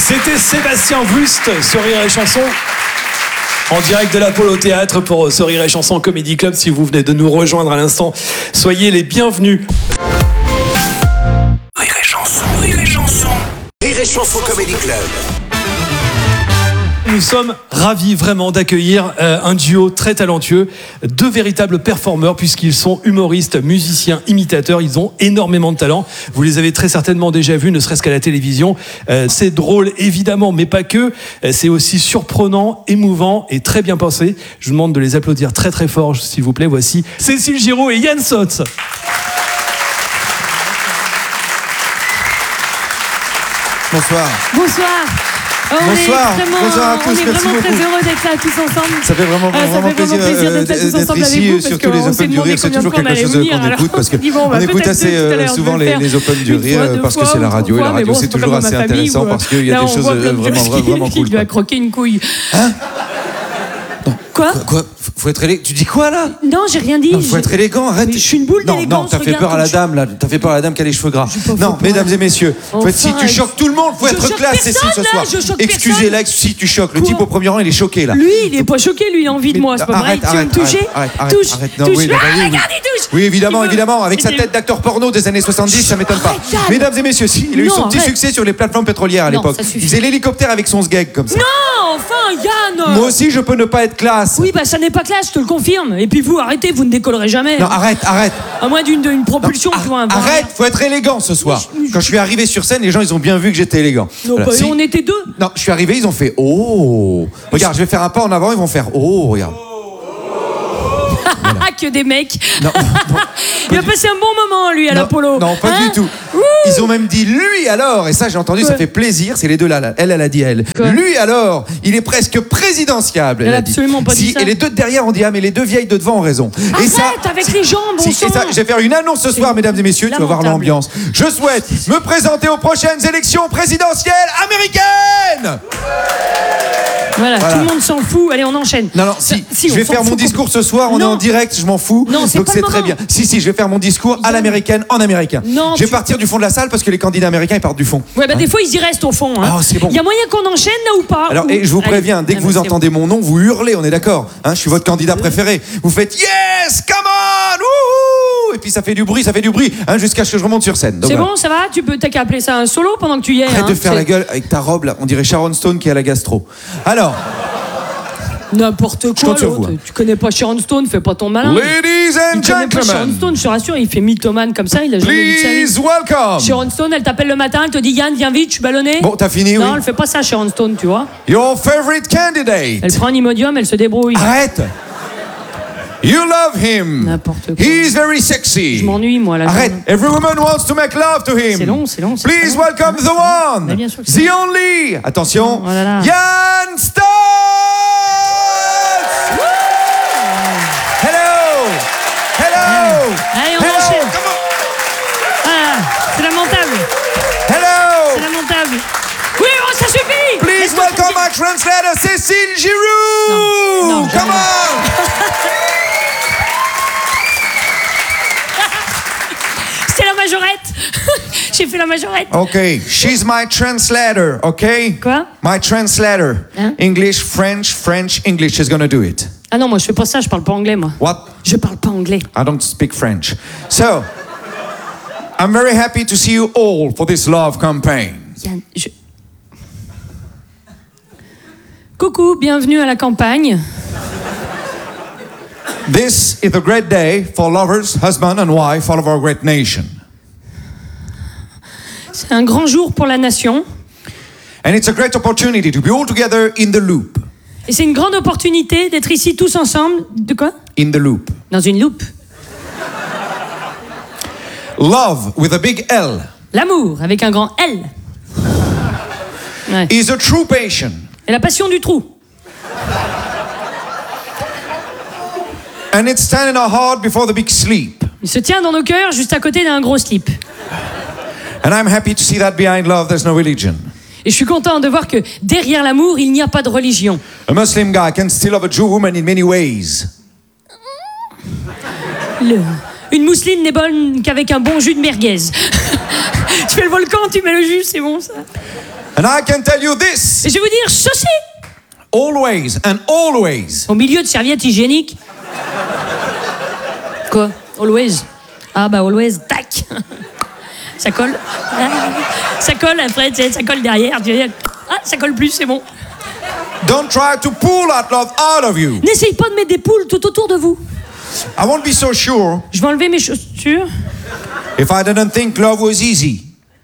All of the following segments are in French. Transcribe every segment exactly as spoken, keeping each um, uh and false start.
C'était Sébastien Wust sur Rire et Chanson. En direct de l'Apollo Théâtre pour ce Rire et Chanson Comedy Club. Si vous venez de nous rejoindre à l'instant, soyez les bienvenus. Rire et Chanson, Rire et Chanson. Rire et Chanson Comedy Club. Nous sommes ravis vraiment d'accueillir euh, un duo très talentueux, deux véritables performeurs puisqu'ils sont humoristes, musiciens, imitateurs. Ils ont énormément de talent. Vous les avez très certainement déjà vus, ne serait-ce qu'à la télévision. Euh, c'est drôle évidemment, mais pas que. Euh, c'est aussi surprenant, émouvant et très bien pensé. Je vous demande de les applaudir très très fort, s'il vous plaît. Voici Cécile Giraud et Yann Sotz. Bonsoir. Bonsoir. On Bonsoir. Est vraiment, Bonsoir à tous. on est Merci vraiment beaucoup. très heureux d'être là tous ensemble. Ça fait vraiment, Ah, ça vraiment fait plaisir, vraiment plaisir euh, d'être là tous d'être ensemble avec ici, vous, parce surtout les qu'on s'est Open du demandé Rire. C'est combien de toujours fois on quelque allait chose venir, qu'on alors écoute parce on dit, bon, on qu'on va écoute peut-être assez tout à l'heure, euh, je souvent vais les, le les faire Open du une Rire fois, deux parce que fois, c'est la ou radio et trois la fois, mais radio bon, c'est c'est pas toujours comme assez ma famille intéressant où, parce qu'il y a là, des on choses voit plein de vraiment gens qui- vraiment qui cool. lui a croqué une couille. Hein? Quoi? Quoi? Faut être élégant. Tu dis quoi là? Non, j'ai rien dit. Non, faut Je- être élégant, arrête. Mais je suis une boule Non, d'élégance, non, t'as fait regarde peur à la comme je- dame là. T'as fait peur à la dame qui a les cheveux gras. J'ai pas fait Non, peur. mesdames et messieurs, faut être, si Enfin, tu choques tout le monde, faut je être choque classe, personne, Cécile, ce là, soir. je choque Excusez-la, si tu choques. Le Quoi? type au premier rang, il est choqué là. Lui, il est pas choqué, lui, il a envie de moi, c'est pas vrai. Arrête, Tu veux me arrête, toucher? arrête, arrête, Touche, arrête. Non, touche. oui, Ah, bah oui, oui. regarde, il touche. Oui, évidemment, Il veut- évidemment, avec sa C'était- tête d'acteur porno des années soixante-dix, ça m'étonne pas. Arrête, Yann. Mesdames et messieurs, si, il a eu Non, son petit arrête. succès sur les plateformes pétrolières à Non, l'époque. ça suffit. Il faisait l'hélicoptère avec son sgeg comme ça. Non, enfin, Yann. Moi aussi, je peux ne pas être classe. Oui, bah ça n'est pas classe, je te le confirme. Et puis vous, arrêtez, vous ne décollerez jamais. Non, arrête, arrête. À moins d'une d'une propulsion, Ar- tu vois. un arrête, bras. faut être élégant ce soir. Mais je- Quand je suis arrivé sur scène, les gens ils ont bien vu que j'étais élégant. Non, Voilà. bah, Si- on était deux. Non, je suis arrivé, ils ont fait oh. Regarde, je vais faire un pas en avant, ils vont faire oh, regarde. Que des mecs. Non, non, Il a passé un bon moment, lui, à non, l'Apollo. non, pas Hein? du tout. Ouh. Ils ont même dit lui alors, et ça j'ai entendu, ça Quoi? fait plaisir. C'est les deux là, là. Elle, elle a dit elle. Quoi? Lui alors, il est presque présidentiable. Elle, Elle a a dit. absolument pas dit Si, ça. Et les deux de derrière ont dit ah mais les deux vieilles de devant ont raison. Arrête et ça, avec les jambes, bon Si, et sang. ça, je vais faire une annonce ce soir, mesdames et messieurs, tu vas voir Lamentable. l'ambiance. Je souhaite me présenter aux prochaines élections présidentielles américaines. Voilà, Voilà. tout le monde s'en fout. Allez, on enchaîne. Non, non, si, Si, je on vais s'en faire mon fout discours ce soir, on Non. est en direct, je m'en fous. Non, c'est donc pas c'est le très moment. bien. Si, si, je vais faire mon discours à Yann. l'américaine, en américain. Non, je vais tu- partir du fond de la salle parce que les candidats américains ils partent du fond. Ouais, bah des fois, ils y restent au fond. Hein. Ah, c'est bon. Il y a moyen qu'on enchaîne là ou pas? Alors, ou... et je vous Allez. préviens, dès que Ah, vous bah, c'est entendez mon nom, vous hurlez, on est d'accord hein, je suis votre candidat préféré. Vous faites yes, come on, wouhou, et puis ça fait du bruit, ça fait du bruit, hein, jusqu'à ce que je remonte sur scène. Donc, C'est voilà. bon, ça va? Tu peux, t'as qu'à appeler ça un solo pendant que tu y es. Arrête hein. de faire C'est- la gueule avec ta robe là, on dirait Sharon Stone qui a la gastro. Alors, N'importe quoi, compte sur l'autre. vous, hein. Tu connais pas Sharon Stone, fais pas ton malin. ladies Il and connaît pas Sharon gentlemen, Stone, je te rassure, il fait mythomane comme ça, il a jamais vu de sa vie. please welcome. Sharon Stone, elle t'appelle le matin, elle te dit Yann, viens vite, je suis ballonné. Bon, t'as fini, Non, oui. elle fait pas ça, Sharon Stone, tu vois. Your favorite candidate. Elle prend un Imodium, elle se débrouille. Arrête. You love him. N'importe quoi. He's very sexy. Je m'ennuie, moi, là. Arrête. Every woman wants to make love to him. C'est long, c'est long, c'est Please très long. welcome the one. Mais bien sûr que The c'est only. Attention. Oh là là. Yann Stotz. Hello. Hello. Allez, on Hello. enchaîne. Come on. Ah, c'est lamentable, c'est Hello. lamentable. Oui, oh, ça suffit. Please Laisse-moi welcome my tranquille. translator, Cécile Giroux. Non, non, Come jamais. on. C'était la majorette. J'ai fait la majorette. Okay, she's my translator, okay? Quoi? My translator. Hein? English, French, French, English. She's gonna do it. Ah non, moi je fais pas ça, je parle pas anglais, moi. What? Je parle pas anglais. I don't speak French. So, I'm very happy to see you all for this love campaign. Yann, je... Coucou, bienvenue à la campagne. This is a great day for lovers, husband and wife, all of our great nation. C'est un grand jour pour la nation. And it's a great opportunity to be all together in the loop. Et c'est une grande opportunité d'être ici tous ensemble. De quoi? In the loop. Dans une loupe. Love with a big L L'amour, avec un grand L. Ouais. is a true passion. Et la passion du trou. And it's standing in our heart before the big sleep. Il se tient dans nos cœurs juste à côté d'un gros slip. And I'm happy to see that behind love there's no religion. Et je suis content de voir que derrière l'amour, il n'y a pas de religion. A Muslim guy can still love a Jew woman in many ways. Le- Une mousseline n'est bonne qu'avec un bon jus de merguez. Tu fais le volcan, tu mets le jus, c'est bon ça. And I can tell you this. Et je vais vous dire ceci. Always and always. Au milieu de serviettes hygiéniques. Quoi? Always. Ah bah always, tac. Ça colle. Ça colle après, tu sais, ça colle derrière. Tu sais. Ah, ça colle plus, c'est bon. Don't try to pull that love out of you. N'essaye pas de mettre des poules tout autour de vous. I won't be so sure Je vais enlever mes chaussures. if I didn't think love was easy.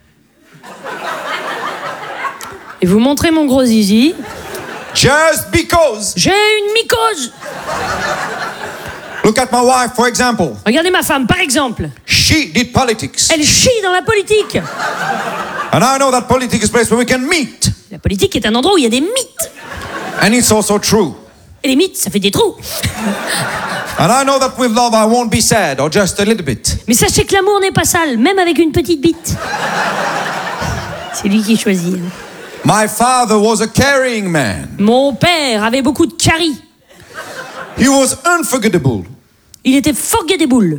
Et vous montrez mon gros zizi. Just because. J'ai une mycose. Look at my wife, for example. Regardez ma femme, par exemple. She did politics. Elle chie dans la politique. And I know that politics is a place where we can meet. La politique est un endroit où il y a des mythes. And it's also true. Et les mythes, ça fait des trous. And I know that with love I won't be sad, or just a little bit. Mais sachez que l'amour n'est pas sale, même avec une petite bite. C'est lui qui choisit. My father was a caring man. Mon père avait beaucoup de caries. He was unforgettable. Il était forgettable.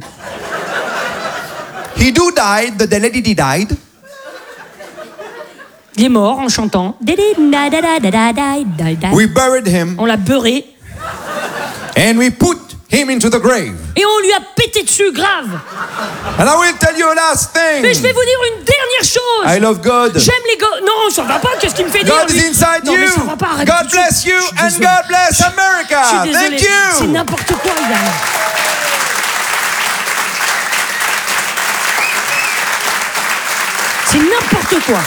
He do died, the lady died. Il est mort en chantant. We buried him On l'a beurré and we put him into the grave. et on lui a pété dessus grave. And I will tell you a last thing. Mais je vais vous dire une dernière chose. I love God. J'aime les gars. Non, ça va pas. Qu'est-ce qu'il me fait dire God lui is inside Non, you. mais ça va pas. Arrête tout God de suite. bless you Je suis and désolé. God bless Je suis America. désolée. Thank C'est you. n'importe quoi, Yann. C'est n'importe quoi.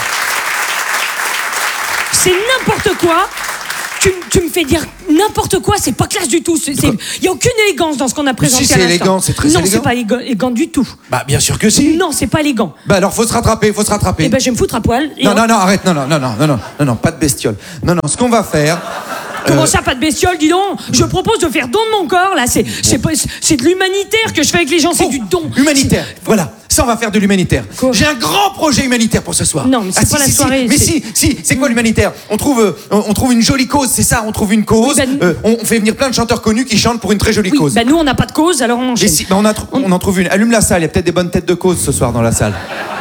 C'est n'importe quoi. Tu, tu me fais dire n'importe quoi, c'est pas classe du tout. Il n'y a aucune élégance dans ce qu'on a présenté si, à c'est l'instant. élégant, c'est très non, élégant. c'est pas égo- élégant du tout. Bah bien sûr que si. Non, c'est pas élégant. Bah alors faut se rattraper, faut se rattraper. Eh ben, je vais me foutre à poil. et non, on- non, non, arrête, non, non, non, non, non, non, non, non, pas de bestiole. Non, non, ce qu'on va faire. Comment euh, ça, pas de bestiole, dis donc? Je propose de faire don de mon corps, là. C'est, c'est, pas- c'est de l'humanitaire que je fais avec les gens, c'est oh, du don. Humanitaire, voilà. Ça, on va faire de l'humanitaire. Quoi? J'ai un grand projet humanitaire pour ce soir. Non, mais c'est Ah, pas si, la si, soirée, Si. Mais c'est- si, si, c'est quoi l'humanitaire? On trouve, euh, on trouve une jolie cause, c'est ça. On trouve une cause. Oui, ben- euh, on, on fait venir plein de chanteurs connus qui chantent pour une très jolie Oui, cause. bah nous, on n'a pas de cause, alors on Et enchaîne. si, ben, on, a tr- on en trouve une. Allume la salle. Il y a peut-être des bonnes têtes de cause ce soir dans la salle.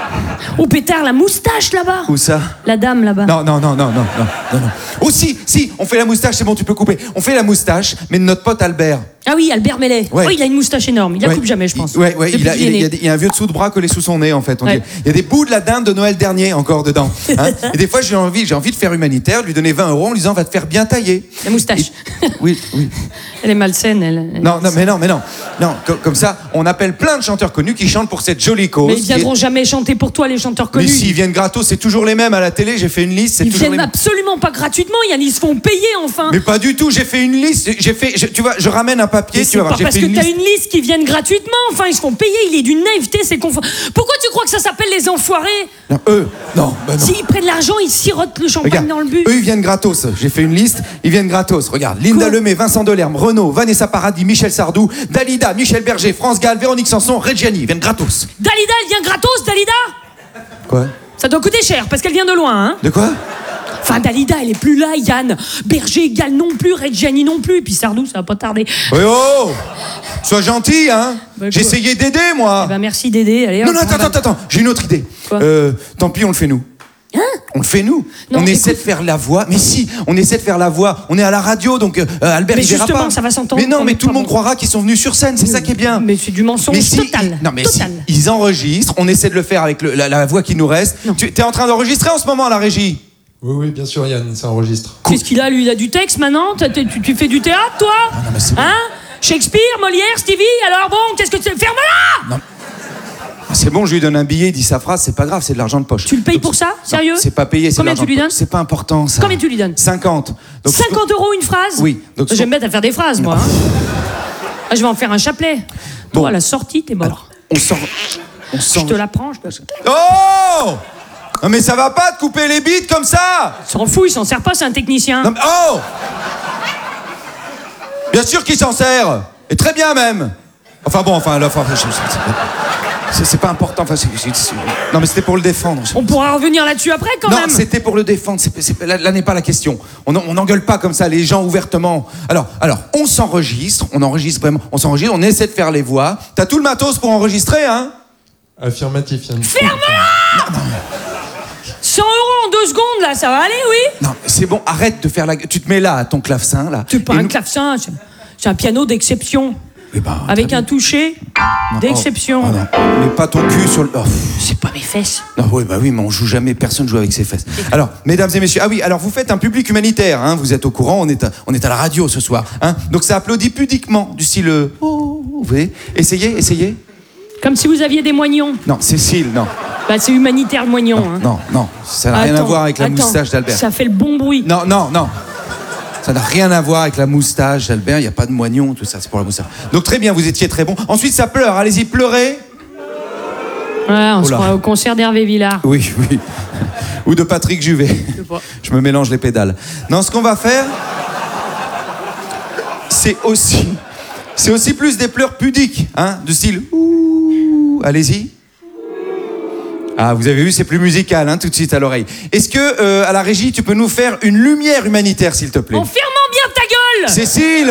Oh, pétard, la moustache, là-bas. Où ça? La dame, là-bas. Non, non, non, non, non, non, non, non. Oh si, si, on fait la moustache, c'est bon, tu peux couper. On fait la moustache, mais de notre pote Albert. Ah oui, Albert Mellet. Ouais. Oh, il a une moustache énorme. Il la Ouais. coupe jamais, je pense. Il- Ouais, ouais, Depuis il, a, qu'il est il, il y né. a des- il y a un vieux dessous de bras collé sous son nez, en fait. on Ouais. dit. Il y a des bouts de la dinde de Noël dernier encore dedans. hein. Et des fois, j'ai envie, j'ai envie de faire humanitaire, de lui donner vingt euros en lui disant, va te faire bien tailler. La moustache. Et- oui, oui. Elle est malsaine, elle. elle- Non, non, mais non, mais non. Non, comme, comme ça, on appelle plein de chanteurs connus qui chantent pour cette jolie cause. Mais ils qui est- viendront jamais chanter pour toi, les chanteurs Mais connus. s'ils viennent gratos, c'est toujours les mêmes à la télé. J'ai fait une liste, c'est Ils toujours les viennent mêmes. absolument pas gratuitement, Yann, ils se font payer enfin. Mais pas du tout, j'ai fait une liste. J'ai fait, je- tu vois, je ramène un papier, Mais tu c'est vas voir, pas j'ai parce fait que une t'as liste. une liste qui viennent gratuitement, enfin ils se font payer, il est d'une naïveté, c'est confond. Pourquoi tu crois que ça s'appelle les enfoirés? Non, eux, non, bah non. S'ils prennent l'argent, ils sirotent le champagne Regarde, dans le but. eux ils viennent gratos. J'ai fait une liste, ils viennent gratos. Regarde, Linda Quoi? Lemay, Vincent Delerme, Renaud, Vanessa Paradis, Michel Sardou, Dalida, Michel Berger, France Gall, Véronique Sanson, Reggiani, ils viennent gratos. Dalida, elle vient gratos, Dalida? Quoi? Ça doit coûter cher parce qu'elle vient de loin, hein. De quoi? Enfin, Dalida, elle est plus là, Yann. Berger, Gall non plus, Reggiani non plus, puis Sardou, ça va pas tarder. Oui, oh! Sois gentil, hein? Bah, J'ai quoi? essayé d'aider, moi. Eh ben merci d'aider, allez. non, hop, non, on attends, va- attends, attends, j'ai une autre idée. Quoi? Euh, tant pis, on le fait nous. Hein? On le fait nous. Non, on essaie écoute- de faire la voix. Mais si, on essaie de faire la voix. On est à la radio, donc euh, Albert, Mais il verra justement, pas. ça va s'entendre Mais non, quand mais même tout le pas monde bon. croira qu'ils sont venus sur scène. C'est ça qui est bien. Mais c'est du mensonge Mais si, total. ils- non, mais total. si, ils enregistrent. On essaie de le faire avec le- la, la voix qui nous reste. Non. Tu es en train d'enregistrer en ce moment à la régie? Oui, oui, bien sûr, Yann, ça enregistre. Qu'est-ce qu'il a, lui? Il a du texte maintenant? T'as- t'as- tu, tu fais du théâtre, toi? non, mais c'est bon. Hein? Shakespeare, Molière, Stevie? Alors bon, qu'est-ce que tu... Ferme-la! C'est bon, je lui donne un billet, il dit sa phrase, c'est pas grave, c'est de l'argent de poche. Tu le payes Donc, pour ça? non, Sérieux? c'est pas payé, c'est de Combien l'argent tu lui de donnes? poche. C'est pas important, ça. Combien tu lui donnes? cinquante. Donc, cinquante euros une phrase? Oui. Donc, Je vais me mettre à faire des phrases, moi. hein. Ah, je vais en faire un chapelet. Bon. Bon, à la sortie, t'es mort. Alors, on sort. On Je sort. te la prends, je te... Oh! Non, mais ça va pas de couper les bites comme ça! S'en fout, il s'en sert pas, c'est un technicien. Non, mais- oh! Bien sûr qu'il s'en sert! Et très bien même! Enfin bon, enfin, là, enfin, je- je- c'est c'est pas important. Enfin, c'est- c'est- c'est- non, mais c'était pour le défendre. On pourra revenir là-dessus après, quand Non, même. c'était pour le défendre. C'est- c'est- là, là n'est pas la question. On on n'engueule pas comme ça les gens ouvertement. Alors, alors, on s'enregistre, on enregistre vraiment, on s'enregistre, on essaie de faire les voix. T'as tout le matos pour enregistrer, hein? Affirmatif, Yann. Ferme-la cent euros en deux secondes, là, ça va aller, oui? Non, c'est bon, arrête de faire la... Tu te mets là, à ton clavecin, là. C'est pas Et un nous- clavecin, c'est c'est un piano d'exception. Eh ben, Avec très un bien. toucher Non, d'exception. Oh, oh non, mets pas ton cul sur le... Oh, pff. C'est pas mes fesses. Non, oui, bah oui, mais on joue jamais, personne joue avec ses fesses. Alors, mesdames et messieurs, ah oui, alors vous faites un public humanitaire, hein, vous êtes au courant, on est à, on est à la radio ce soir, hein, donc ça applaudit pudiquement, du style... euh, Oh, vous voyez, essayez, essayez. Comme si vous aviez des moignons. Non, Cécile, non, Bah, c'est humanitaire le moignon. non, hein. non, non, ça n'a rien à Attends, voir avec la attends, moustache d'Albert. Ça fait le bon bruit. Non, non, non. Ça n'a rien à voir avec la moustache d'Albert, il n'y a pas de moignon, tout ça, c'est pour la moustache. Donc très bien, vous étiez très bon. Ensuite, ça pleure, allez-y, pleurez. Ouais, on se Oula. croit au concert d'Hervé Villard. Oui, oui. Ou de Patrick Juvet. Je me mélange les pédales. Non, ce qu'on va faire, c'est aussi, c'est aussi plus des pleurs pudiques, hein, du style. Ouh, allez-y. Ah, vous avez vu, c'est plus musical, hein, tout de suite à l'oreille. Est-ce que, euh, à la régie, tu peux nous faire une lumière humanitaire, s'il te plaît? En fermant bien ta gueule! Cécile!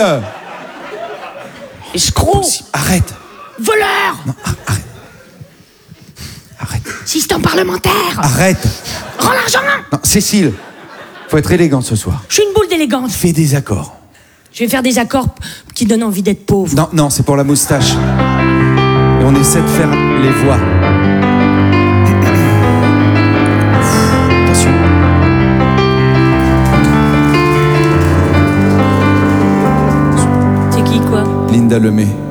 Escroc! Arrête! Voleur! Non, ah, arrête! Arrête! Assistant parlementaire! Arrête! Rends l'argent! Non, Cécile, faut être élégante ce soir. Je suis une boule d'élégance. Fais des accords. Je vais faire des accords qui donnent envie d'être pauvre. Non, non, c'est pour la moustache. Et on essaie de faire les voix. Attention. C'est qui, quoi? Linda Lemay.